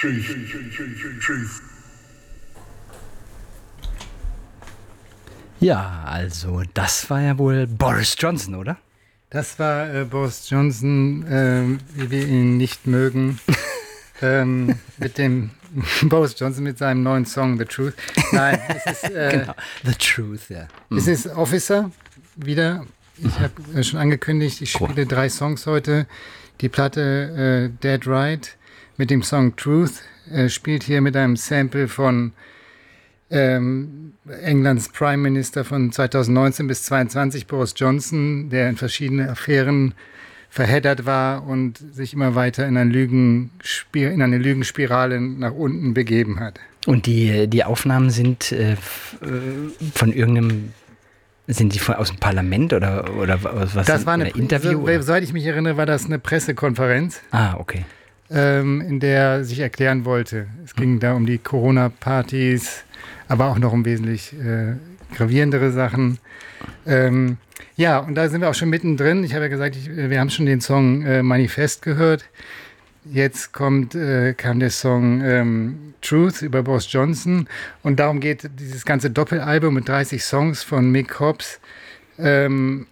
Ja, also das war ja wohl Boris Johnson, oder? Das war Boris Johnson, wie wir ihn nicht mögen, mit dem Boris Johnson mit seinem neuen Song The Truth. Nein, es ist genau, The Truth, ja. Es ist Officer wieder. Ich habe schon angekündigt, ich spiele 3 Songs heute. Die Platte Dead Right mit dem Song Truth spielt hier mit einem Sample von Englands Prime Minister von 2019 bis 2022, Boris Johnson, der in verschiedene Affären verheddert war und sich immer weiter in eine Lügenspirale nach unten begeben hat. Und die Aufnahmen sind von irgendeinem, sind die aus dem Parlament oder was? Das war ein Interview? Soweit ich mich erinnere, war das eine Pressekonferenz. Ah, okay. In der er sich erklären wollte. Es ging da um die Corona-Partys, aber auch noch um wesentlich gravierendere Sachen. Ja, und da sind wir auch schon mittendrin. Ich habe ja gesagt, wir haben schon den Song Manifest gehört. Jetzt kam der Song Truth über Boris Johnson. Und darum geht dieses ganze Doppelalbum mit 30 Songs von Mick Hobbs. Handeln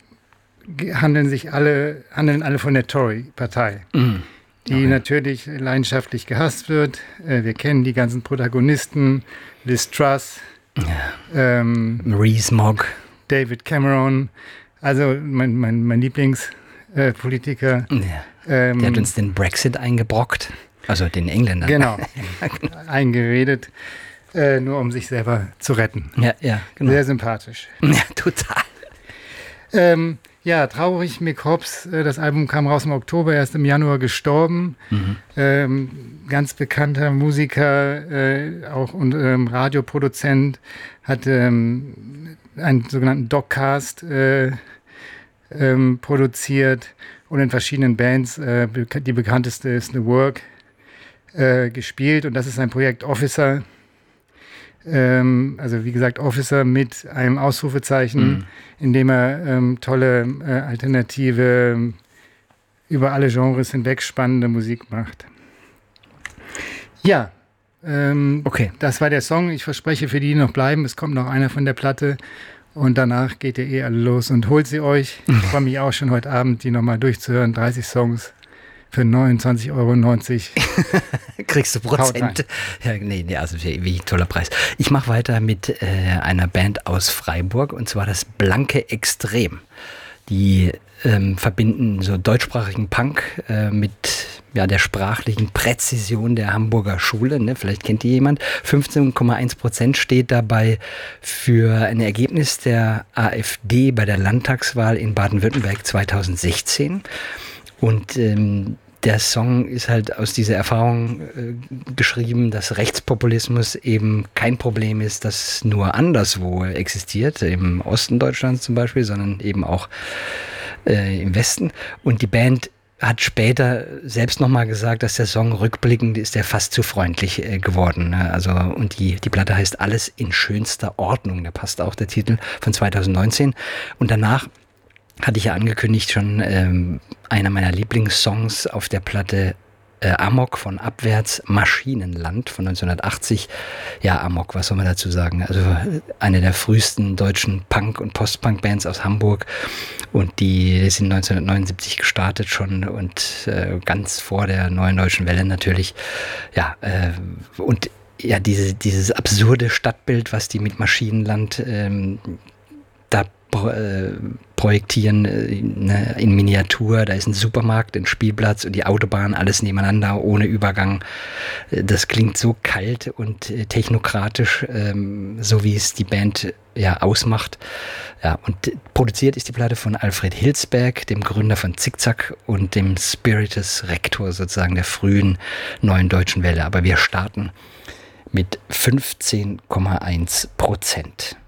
alle von der Tory-Partei. Die natürlich leidenschaftlich gehasst wird. Wir kennen die ganzen Protagonisten. Liz Truss. Rees-Mogg. David Cameron. Also mein Lieblingspolitiker. Der hat uns den Brexit eingebrockt. Also den Engländern. Genau. Eingeredet. Nur um sich selber zu retten. Ja, genau. Sehr sympathisch. Ja, total. Ja, traurig, Mick Hobbs, das Album kam raus im Oktober, er ist im Januar gestorben. Ganz bekannter Musiker, auch und Radioproduzent, hat einen sogenannten Doccast produziert und in verschiedenen Bands, die bekannteste ist The Work, gespielt, und das ist sein Projekt Officer. Also wie gesagt, Officer mit einem Ausrufezeichen, in dem er tolle, alternative, über alle Genres hinweg spannende Musik macht. Ja, okay. Das war der Song. Ich verspreche, für die noch bleiben, es kommt noch einer von der Platte und danach geht ihr alle los und holt sie euch. Ich freue mich auch schon heute Abend, die nochmal durchzuhören. 30 Songs. Für 29,90 € kriegst du Prozent. Ja, nee, also wie toller Preis. Ich mache weiter mit einer Band aus Freiburg, und zwar das Blanke Extrem. Die verbinden so deutschsprachigen Punk mit der sprachlichen Präzision der Hamburger Schule. Ne? Vielleicht kennt die jemand. 15,1% steht dabei für ein Ergebnis der AfD bei der Landtagswahl in Baden-Württemberg 2016. Und der Song ist halt aus dieser Erfahrung geschrieben, dass Rechtspopulismus eben kein Problem ist, das nur anderswo existiert, im Osten Deutschlands zum Beispiel, sondern eben auch im Westen. Und die Band hat später selbst nochmal gesagt, dass der Song rückblickend ist, der fast zu freundlich geworden. Ne? Also, und die Platte heißt Alles in schönster Ordnung. Da passt auch der Titel von 2019. Und danach hatte ich ja angekündigt schon, einer meiner Lieblingssongs auf der Platte Amok von Abwärts, Maschinenland von 1980. Ja, Amok, was soll man dazu sagen? Also eine der frühesten deutschen Punk- und Post-Punk-Bands aus Hamburg. Und die sind 1979 gestartet schon und ganz vor der Neuen Deutschen Welle natürlich. Ja, und ja, dieses absurde Stadtbild, was die mit Maschinenland da projektieren, in Miniatur. Da ist ein Supermarkt, ein Spielplatz und die Autobahn, alles nebeneinander, ohne Übergang. Das klingt so kalt und technokratisch, so wie es die Band ja ausmacht. Ja, und produziert ist die Platte von Alfred Hilsberg, dem Gründer von Zickzack und dem Spiritus Rector sozusagen der frühen Neuen Deutschen Welle. Aber wir starten mit 15,1%.